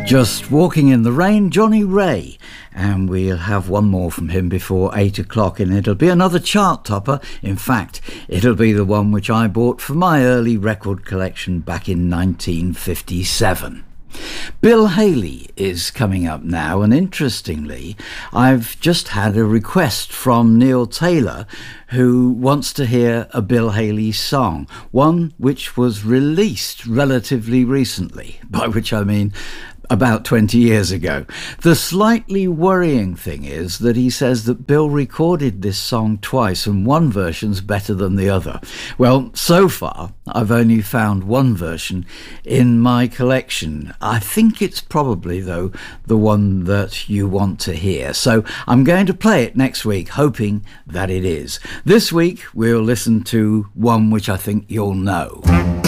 Just Walking in the Rain, Johnny Ray. And we'll have one more from him before 8 o'clock, and it'll be another chart topper. In fact, it'll be the one which I bought for my early record collection back in 1957. Bill Haley is coming up now, and interestingly, I've just had a request from Neil Taylor, who wants to hear a Bill Haley song, one which was released relatively recently, by which I mean about 20 years ago. The slightly worrying thing is that he says that Bill recorded this song twice and one version's better than the other. Well, so far I've only found one version in my collection. I think it's probably, though, the one that you want to hear. So I'm going to play it next week, hoping that it is. This week we'll listen to one which I think you'll know.